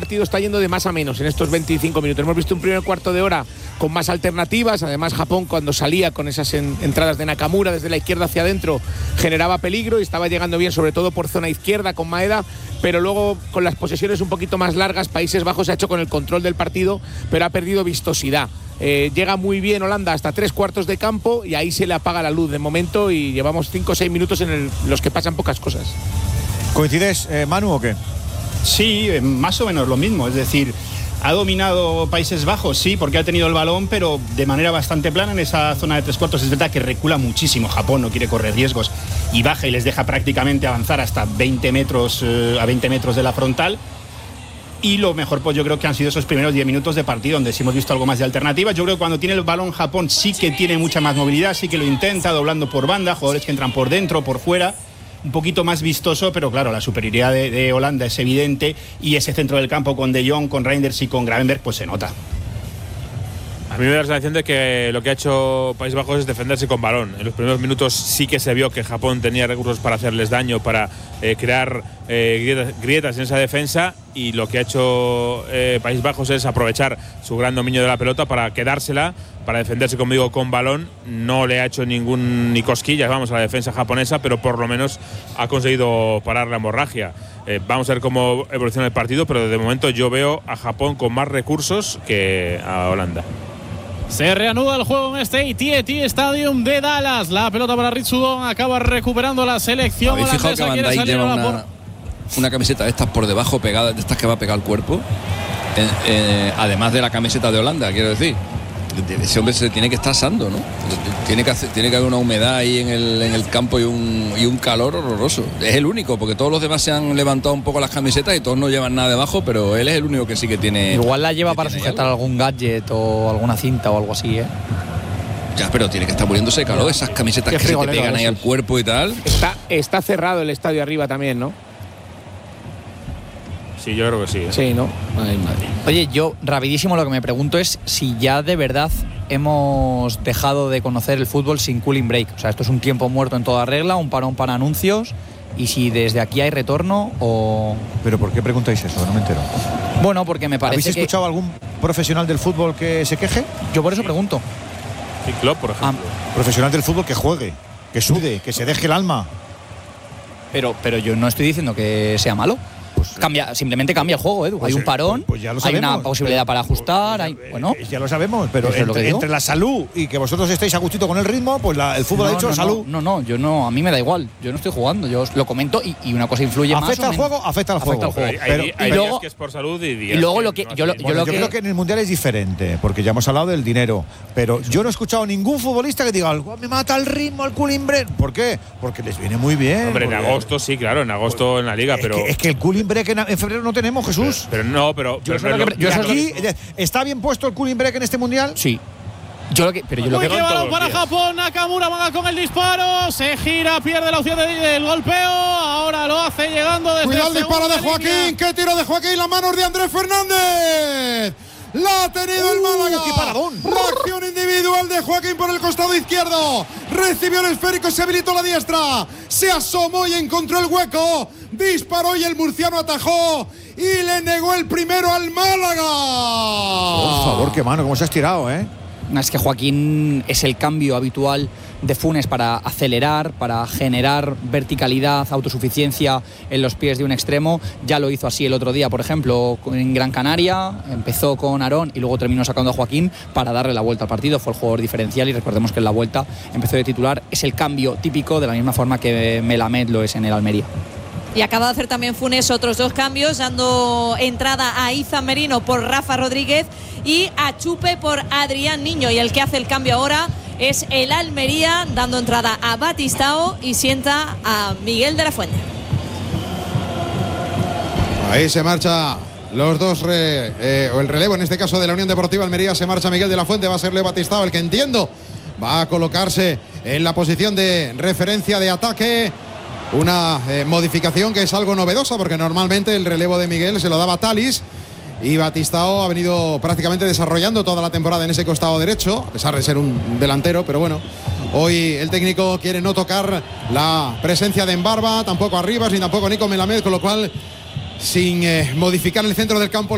partido está yendo de más a menos en estos 25 minutos. Hemos visto un primer cuarto de hora con más alternativas. Además, Japón, cuando salía con esas entradas de Nakamura desde la izquierda hacia adentro, generaba peligro y estaba llegando bien, sobre todo por zona izquierda con Maeda. Pero luego, con las posesiones un poquito más largas, Países Bajos se ha hecho con el control del partido, pero ha perdido vistosidad. Llega muy bien Holanda hasta 3/4 de campo y ahí se le apaga la luz de momento y llevamos 5 o 6 minutos en los que pasan pocas cosas. ¿Coincides, Manu, o qué? Sí, más o menos lo mismo. Es decir, ha dominado Países Bajos, sí, porque ha tenido el balón, pero de manera bastante plana en esa zona de 3/4. Es verdad que recula muchísimo Japón, no quiere correr riesgos y baja y les deja prácticamente avanzar hasta 20 metros a 20 metros de la frontal. Y lo mejor, pues yo creo que han sido esos primeros 10 minutos de partido, donde sí hemos visto algo más de alternativas. Yo creo que cuando tiene el balón Japón sí que tiene mucha más movilidad, sí que lo intenta, doblando por banda, jugadores que entran por dentro, por fuera. Un poquito más vistoso, pero claro, la superioridad de Holanda es evidente y ese centro del campo con De Jong, con Reinders y con Gravenberch, pues se nota. A mí me da la sensación de que lo que ha hecho Países Bajos es defenderse con balón. En los primeros minutos sí que se vio que Japón tenía recursos para hacerles daño, para crear grietas en esa defensa, y lo que ha hecho Países Bajos es aprovechar su gran dominio de la pelota para quedársela, para defenderse, como digo, con balón. No le ha hecho ni cosquillas, vamos, a la defensa japonesa, pero por lo menos ha conseguido parar la hemorragia. Vamos a ver cómo evoluciona el partido, pero de momento yo veo a Japón con más recursos que a Holanda. Se reanuda el juego en este AT&T Stadium de Dallas. La pelota para Ritsudon, acaba recuperando la selección holandesa. ¿Habéis fijado que Van Dijk lleva una camiseta de estas por debajo, pegada, de estas que va a pegar al cuerpo? Además de la camiseta de Holanda, quiero decir. Ese hombre se tiene que estar asando, ¿no? Tiene que haber una humedad ahí en el campo y un calor horroroso. Es el único, porque todos los demás se han levantado un poco las camisetas y todos no llevan nada debajo, pero él es el único que sí que tiene. Igual la lleva para sujetar algún gadget o alguna cinta o algo así, ¿eh? Ya, pero tiene que estar muriéndose de calor, esas camisetas que se te pegan ahí al cuerpo y tal. Está cerrado el estadio arriba también, ¿no? Sí, yo creo que sí. Sí, ¿no? Ay, madre. Oye, yo rapidísimo lo que me pregunto es si ya de verdad hemos dejado de conocer el fútbol sin cooling break. O sea, esto es un tiempo muerto en toda regla, un parón para anuncios, y si desde aquí hay retorno o... ¿Pero por qué preguntáis eso? No me entero. Bueno, porque me parece ¿Habéis escuchado algún profesional del fútbol que se queje? Yo por eso pregunto. Sí, Klopp, por ejemplo. Profesional del fútbol que juegue, que sude, que se deje el alma. Pero yo no estoy diciendo que sea malo. Simplemente cambia el juego, Edu. Hay un parón, hay una posibilidad para ajustar, bueno. Ya lo sabemos, pero entre la salud y que vosotros estéis a gustito con el ritmo, pues el fútbol ha dicho salud. No, a mí me da igual. Yo no estoy jugando, yo os lo comento y una cosa influye más. ¿Afecta al juego? Afecta al juego. Hay días que es por salud y días. Y luego lo que yo creo que en el Mundial es diferente, porque ya hemos hablado del dinero, pero yo no he escuchado ningún futbolista que diga, me mata el ritmo, el cooling break. ¿Por qué? Porque les viene muy bien. Hombre, en agosto sí, claro, en agosto en la liga, pero es que el cooling break en febrero no tenemos, Jesús. Aquí ¿está bien puesto el cooling break en este mundial? Sí. Muy balón para Japón. Nakamura va con el disparo. Se gira, pierde la opción del golpeo. Ahora lo hace llegando desde. Cuidado el disparo de Joaquín. ¡Qué tiro de Joaquín! Las manos de Andrés Fernández. La ha tenido el Málaga. ¡Qué paradón! La acción individual de Joaquín por el costado izquierdo. Recibió el esférico, se habilitó la diestra. Se asomó y encontró el hueco. Disparó y el murciano atajó. Y le negó el primero al Málaga. Por favor, qué mano, cómo se ha estirado, ¿eh? Es que Joaquín es el cambio habitual de Funes para acelerar, para generar verticalidad, autosuficiencia en los pies de un extremo. Ya lo hizo así el otro día, por ejemplo, en Gran Canaria. Empezó con Aarón y luego terminó sacando a Joaquín para darle la vuelta al partido. Fue el jugador diferencial y recordemos que en la vuelta empezó de titular. Es el cambio típico, de la misma forma que Melamed lo es en el Almería. Y acaba de hacer también Funes otros 2 cambios, dando entrada a Izan Merino por Rafa Rodríguez y a Chupe por Adrián Niño. Y el que hace el cambio ahora es el Almería, dando entrada a Batistao y sienta a Miguel de la Fuente. Ahí se marcha los dos, o el relevo en este caso de la Unión Deportiva Almería. Se marcha Miguel de la Fuente, va a ser Leo Batistao el que, entiendo, va a colocarse en la posición de referencia de ataque. Una modificación que es algo novedosa, porque normalmente el relevo de Miguel se lo daba Thalys y Batistao ha venido prácticamente desarrollando toda la temporada en ese costado derecho, a pesar de ser un delantero, pero bueno, hoy el técnico quiere no tocar la presencia de Mbarba, tampoco Arribas ni tampoco Nico Melamed, con lo cual, sin modificar el centro del campo,